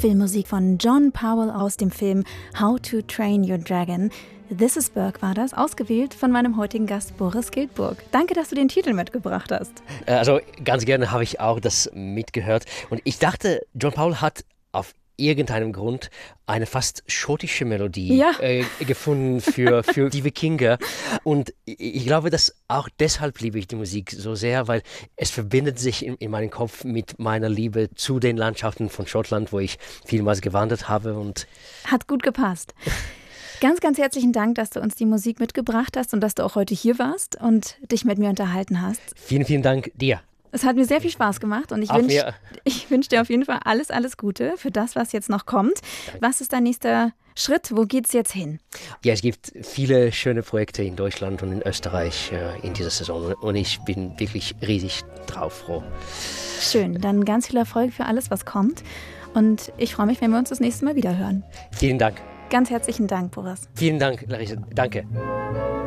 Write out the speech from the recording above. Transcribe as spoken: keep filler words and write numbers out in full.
Filmmusik von John Powell aus dem Film How to Train Your Dragon. This is Berg war das, ausgewählt von meinem heutigen Gast Boris Giltburg. Danke, dass du den Titel mitgebracht hast. Also ganz gerne habe ich auch das mitgehört. Und ich dachte, John Powell hat auf irgendeinem Grund eine fast schottische Melodie ja. äh, gefunden für, für die Wikinger. Und ich glaube, dass auch deshalb liebe ich die Musik so sehr, weil es verbindet sich in, in meinem Kopf mit meiner Liebe zu den Landschaften von Schottland, wo ich vielmals gewandert habe. Und hat gut gepasst. Ganz, ganz herzlichen Dank, dass du uns die Musik mitgebracht hast und dass du auch heute hier warst und dich mit mir unterhalten hast. Vielen, vielen Dank dir. Es hat mir sehr viel Spaß gemacht und ich wünsche wünsch dir auf jeden Fall alles, alles Gute für das, was jetzt noch kommt. Danke. Was ist dein nächster Schritt? Wo geht's jetzt hin? Ja, es gibt viele schöne Projekte in Deutschland und in Österreich äh, in dieser Saison und ich bin wirklich riesig drauf froh. Schön, dann ganz viel Erfolg für alles, was kommt und ich freue mich, wenn wir uns das nächste Mal wieder hören. Vielen Dank. Ganz herzlichen Dank, Boris. Vielen Dank, Larissa. Danke.